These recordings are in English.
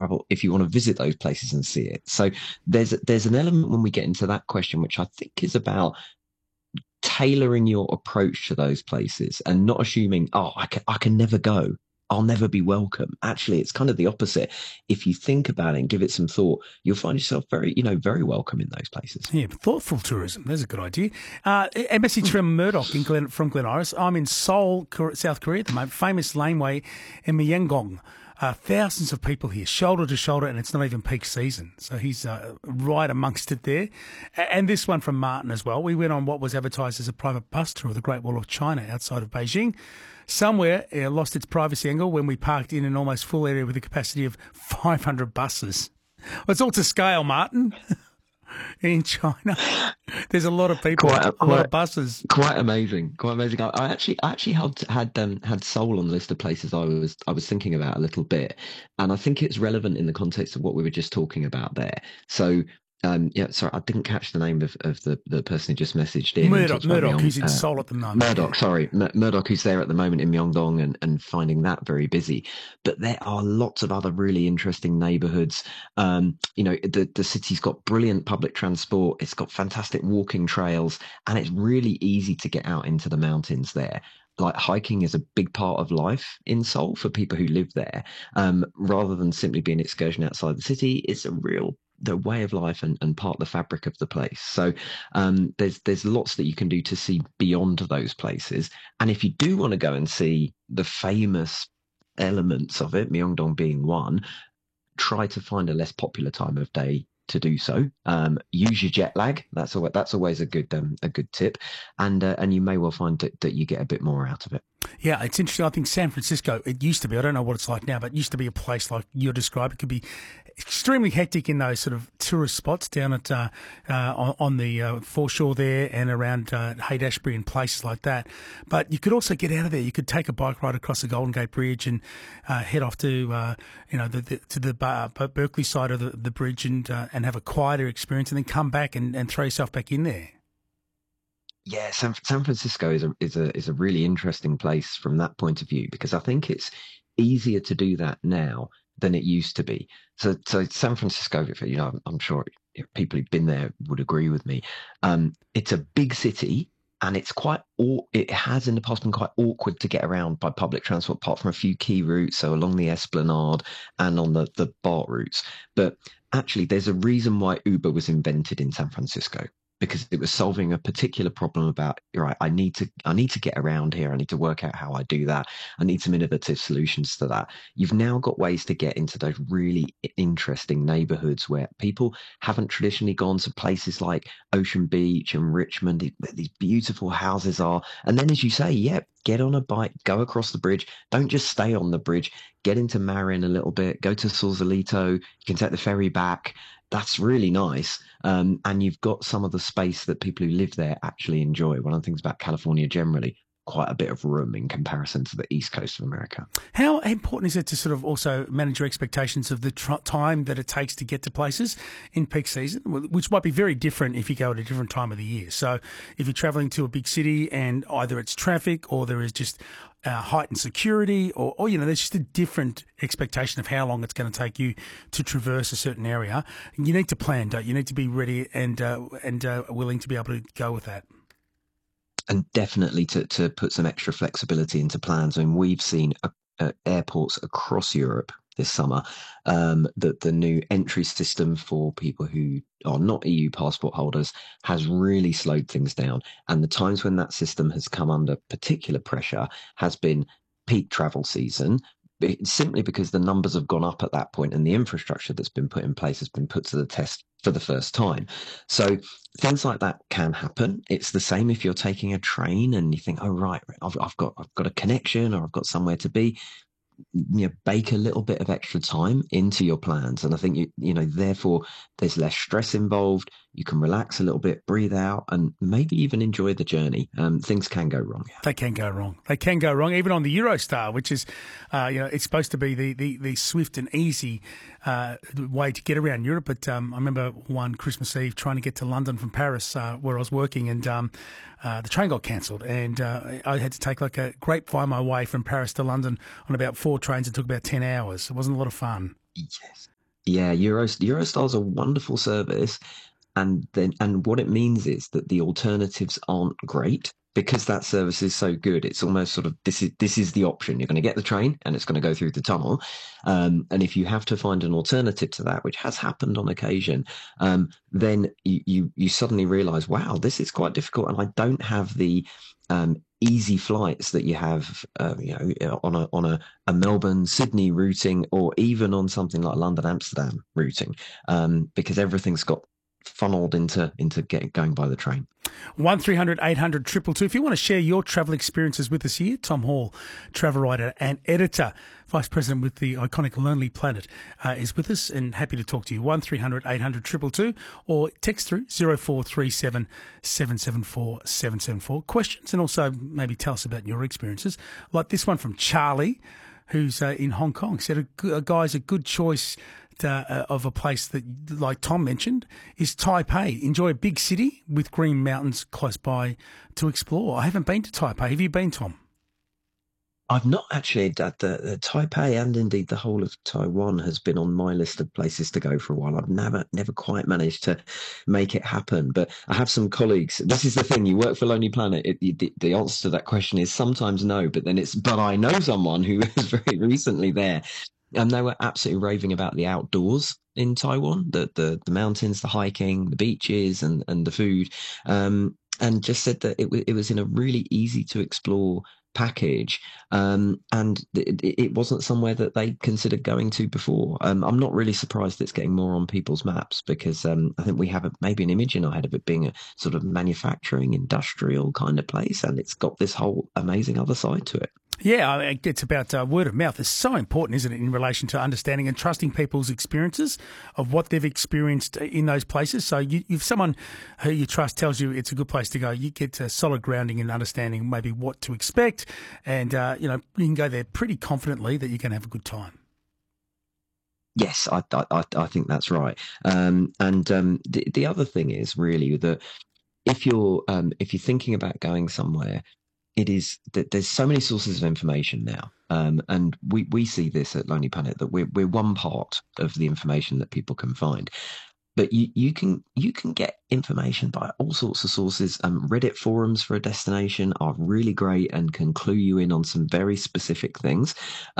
travel, if you want to visit those places and see it. So there's an element when we get into that question, which I think is about tailoring your approach to those places and not assuming, oh, I can never go. I'll never be welcome. Actually, it's kind of the opposite. If you think about it and give it some thought, you'll find yourself very welcome in those places. Yeah, thoughtful tourism. There's a good idea. A message from Murdoch from Glen Iris. I'm in Seoul, South Korea at the moment. Famous laneway in Myeongdong. Thousands of people here, shoulder to shoulder, and it's not even peak season. So he's right amongst it there. And this one from Martin as well. We went on what was advertised as a private bus tour of the Great Wall of China outside of Beijing. Somewhere lost its privacy angle when we parked in an almost full area with a capacity of 500 buses. Well, it's all to scale, Martin. In China, there's a lot of people, a lot of buses. Quite amazing, quite amazing. I actually had Seoul on the list of places I was thinking about a little bit, and I think it's relevant in the context of what we were just talking about there. So. Sorry, I didn't catch the name of the person who just messaged in. Murdoch, who's in Seoul at the moment. Murdoch, who's there at the moment in Myeongdong and finding that very busy. But there are lots of other really interesting neighbourhoods. The city's got brilliant public transport. It's got fantastic walking trails, and it's really easy to get out into the mountains there. Like hiking is a big part of life in Seoul for people who live there. Rather than simply being an excursion outside the city, it's the way of life and part of the fabric of the place. So there's lots that you can do to see beyond those places. And if you do want to go and see the famous elements of it, Myeongdong being one, try to find a less popular time of day to do so. Use your jet lag. That's always a good tip, and you may well find that you get a bit more out of it. Yeah, it's interesting. I think San Francisco, it used to be, I don't know what it's like now, but it used to be a place like you described. It could be extremely hectic in those sort of tourist spots down at on the foreshore there and around Haight-Ashbury and places like that. But you could also get out of there. You could take a bike ride across the Golden Gate Bridge and head off to the Berkeley side of the bridge and have a quieter experience, and then come back and throw yourself back in there. Yeah, San Francisco is a really interesting place from that point of view, because I think it's easier to do that now than it used to be. So San Francisco, I'm sure people who've been there would agree with me. It's a big city, and it has in the past been quite awkward to get around by public transport, apart from a few key routes, so along the Esplanade and on the BART routes. But actually, there's a reason why Uber was invented in San Francisco, because it was solving a particular problem about, right, I need to get around here. I need to work out how I do that. I need some innovative solutions to that. You've now got ways to get into those really interesting neighborhoods where people haven't traditionally gone, to places like Ocean Beach and Richmond. These beautiful houses are. And then, as you say, get on a bike, go across the bridge. Don't just stay on the bridge. Get into Marin a little bit, go to Sausalito. You can take the ferry back. That's really nice. And you've got some of the space that people who live there actually enjoy. One of the things about California generally, quite a bit of room in comparison to the East Coast of America. How important is it to sort of also manage your expectations of the time that it takes to get to places in peak season, which might be very different if you go at a different time of the year? So if you're travelling to a big city and either it's traffic or there is just heightened security or there's just a different expectation of how long it's going to take you to traverse a certain area, you need to plan, don't you? You need to be ready and willing to be able to go with that. And definitely to put some extra flexibility into plans. I mean, we've seen airports across Europe this summer that the new entry system for people who are not EU passport holders has really slowed things down. And the times when that system has come under particular pressure has been peak travel season, simply because the numbers have gone up at that point and the infrastructure that's been put in place has been put to the test for the first time. So things like that can happen. It's the same if you're taking a train and you think, oh, right, I've got a connection or I've got somewhere to be. Bake a little bit of extra time into your plans. And I think, therefore there's less stress involved. You can relax a little bit, breathe out, and maybe even enjoy the journey. Things can go wrong. They can go wrong. They can go wrong, even on the Eurostar, which is, it's supposed to be the swift and easy way to get around Europe. But I remember one Christmas Eve trying to get to London from Paris, where I was working, and the train got cancelled, and I had to take like a grapevine my way from Paris to London on about 4 trains. It took about 10 hours. It wasn't a lot of fun. Yes. Yeah, Eurostar's a wonderful service, and what it means is that the alternatives aren't great because that service is so good. It's almost sort of this is the option. You're going to get the train and it's going to go through the tunnel, and if you have to find an alternative to that, which has happened on occasion, then you suddenly realise, wow, this is quite difficult, and I don't have the easy flights that you have, on a Melbourne Sydney routing, or even on something like London Amsterdam routing, because everything's got funneled into going by the train. 1300 800 222. If you want to share your travel experiences with us here, Tom Hall, travel writer and editor, Vice President with the iconic Lonely Planet, is with us and happy to talk to you. 1300 800 222 or text through 0437 774 774. Questions, and also maybe tell us about your experiences. Like this one from Charlie, who's in Hong Kong. Said a guy's a good choice of a place that, like Tom mentioned, is Taipei. Enjoy a big city with green mountains close by to explore. I haven't been to Taipei. Have you been, Tom? I've not actually. The Taipei and indeed the whole of Taiwan has been on my list of places to go for a while. I've never quite managed to make it happen, but I have some colleagues. This is the thing: you work for Lonely Planet. The answer to that question is sometimes no, but then it's. But I know someone who was very recently there, and they were absolutely raving about the outdoors in Taiwan, the mountains, the hiking, the beaches, and the food, and just said that it was in a really easy to explore package, and it wasn't somewhere that they considered going to before. I'm not really surprised it's getting more on people's maps, because I think we have maybe an image in our head of it being a sort of manufacturing, industrial kind of place, and it's got this whole amazing other side to it. Yeah, it's about word of mouth. It's so important, isn't it, in relation to understanding and trusting people's experiences of what they've experienced in those places. So if someone who you trust tells you it's a good place to go, you get solid grounding and understanding maybe what to expect, and you can go there pretty confidently that you're going to have a good time. Yes, I think that's right. The other thing is really that if you're thinking about going somewhere, it is that there's so many sources of information now, and we see this at Lonely Planet, that we're one part of the information that people can find. But you can get information by all sorts of sources. Reddit forums for a destination are really great and can clue you in on some very specific things.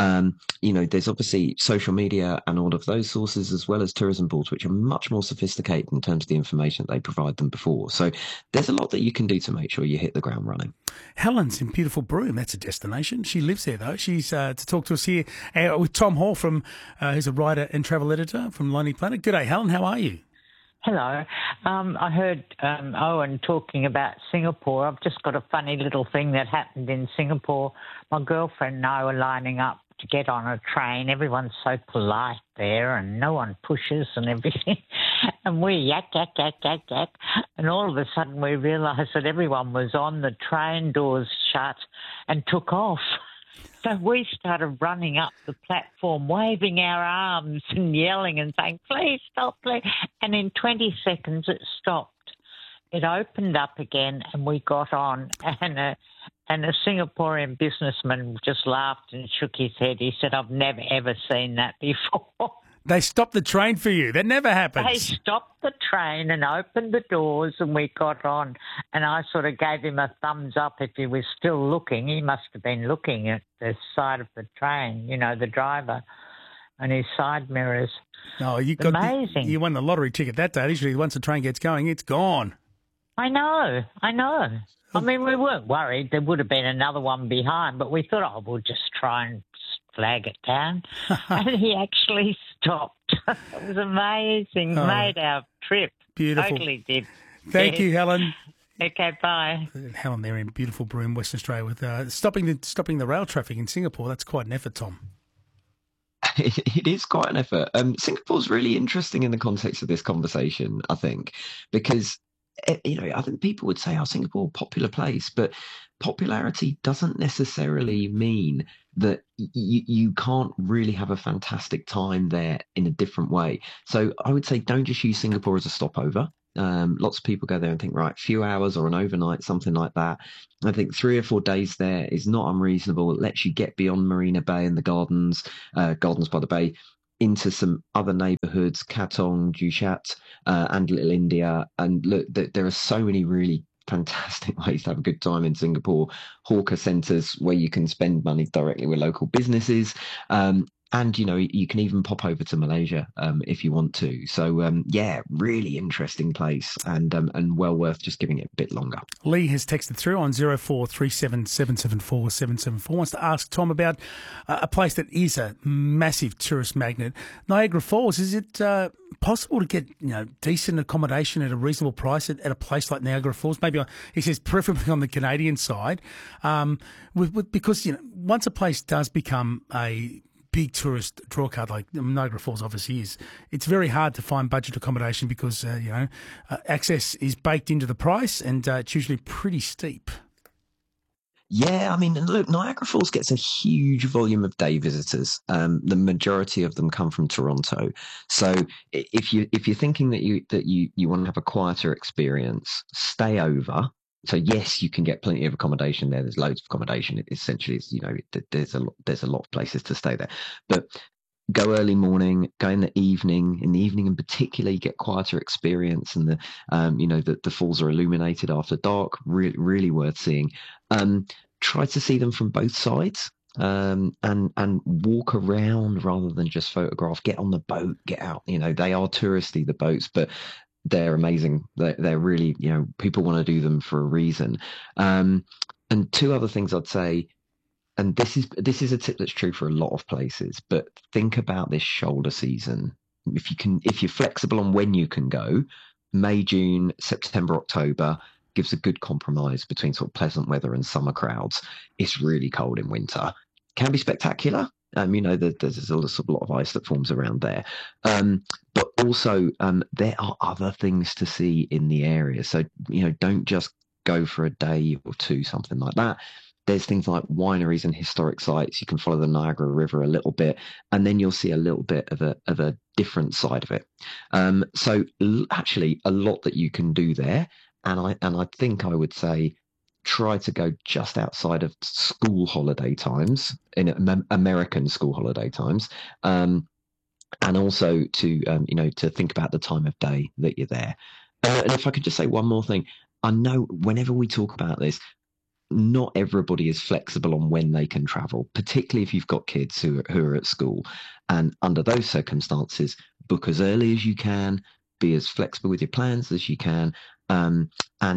There's obviously social media and all of those sources, as well as tourism boards, which are much more sophisticated in terms of the information that they provide than before. So there's a lot that you can do to make sure you hit the ground running. Helen's in beautiful Broome. That's a destination. She lives there, though. She's to talk to us here with Tom Hall, who's a writer and travel editor from Lonely Planet. Good day, Helen. How are you? Hello. I heard Owen talking about Singapore. I've just got a funny little thing that happened in Singapore. My girlfriend and I were lining up to get on a train. Everyone's so polite there and no one pushes and everything. And we yak, yak, yak, yak, yak. And all of a sudden we realised that everyone was on, the train doors shut and took off. So we started running up the platform, waving our arms and yelling and saying, please stop, please. And in 20 seconds it stopped. It opened up again and we got on. And a Singaporean businessman just laughed and shook his head. He said, I've never, ever seen that before. They stopped the train for you. That never happens. They stopped the train and opened the doors and we got on. And I sort of gave him a thumbs up if he was still looking. He must have been looking at the side of the train, the driver and his side mirrors. Oh, amazing. You won the lottery ticket that day. Usually once the train gets going, it's gone. I know. I mean, we weren't worried. There would have been another one behind, but we thought, we'll just try and flag it down. And he actually stopped. It was amazing. Made our trip. Beautiful. Totally did. Thank you, Helen. Okay, bye. Helen there in beautiful Broome, Western Australia, with stopping the rail traffic in Singapore. That's quite an effort, Tom. It is quite an effort. Singapore's really interesting in the context of this conversation, I think, because I think people would say, Singapore, popular place, but popularity doesn't necessarily mean that you can't really have a fantastic time there in a different way. So I would say don't just use Singapore as a stopover. Lots of people go there and think, right, few hours or an overnight, something like that. I think 3 or 4 days there is not unreasonable. It lets you get beyond Marina Bay and the gardens by the bay, into some other neighbourhoods, Katong, Duchat, and Little India. And look, there are so many really fantastic ways to have a good time in Singapore. Hawker centres where you can spend money directly with local businesses. And, you can even pop over to Malaysia if you want to. So, yeah, really interesting place and well worth just giving it a bit longer. Lee has texted through on 0437 774 774. Wants to ask Tom about a place that is a massive tourist magnet. Niagara Falls, is it possible to get decent accommodation at a reasonable price at a place like Niagara Falls? Maybe, he says, preferably on the Canadian side. Because, once a place does become a big tourist draw card like Niagara Falls obviously is, it's very hard to find budget accommodation because, access is baked into the price and it's usually pretty steep. Yeah, I mean, look, Niagara Falls gets a huge volume of day visitors. The majority of them come from Toronto. So if you're thinking that you want to have a quieter experience, stay over. So yes, you can get plenty of accommodation there. There's loads of accommodation. Essentially, there's a lot of places to stay there. But go early morning, go in the evening. In the evening, in particular, you get quieter experience, and the falls are illuminated after dark. Really, really worth seeing. Try to see them from both sides. And walk around rather than just photograph. Get on the boat, get out. They are touristy, the boats, but they're amazing. They're really, people want to do them for a reason. And two other things I'd say, and this is a tip that's true for a lot of places, but think about this shoulder season. If you're flexible on when you can go, May, June, September, October gives a good compromise between sort of pleasant weather and summer crowds. It's really cold in winter. Can be spectacular. There's a lot of ice that forms around there. But also, there are other things to see in the area. So, don't just go for a day or two, something like that. There's things like wineries and historic sites. You can follow the Niagara River a little bit, and then you'll see a little bit of a different side of it. So actually, a lot that you can do there. And I think I would say, try to go just outside of school holiday times, in American school holiday times, and also to think about the time of day that you're there. And if I could just say one more thing, I know whenever we talk about this, not everybody is flexible on when they can travel, particularly if you've got kids who are at school. And under those circumstances, book as early as you can, be as flexible with your plans as you can. And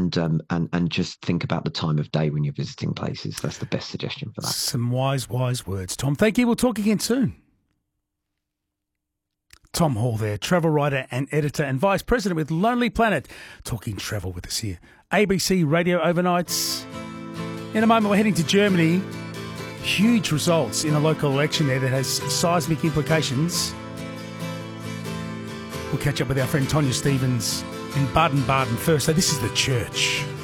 just think about the time of day when you're visiting places. That's the best suggestion for that. Some wise words, Tom. Thank you. We'll talk again soon. Tom Hall there, travel writer and editor and vice president with Lonely Planet, talking travel with us here. ABC Radio Overnights. In a moment, we're heading to Germany. Huge results in a local election there that has seismic implications. We'll catch up with our friend Tonya Stevens in Baden-Baden first. So this is The Church.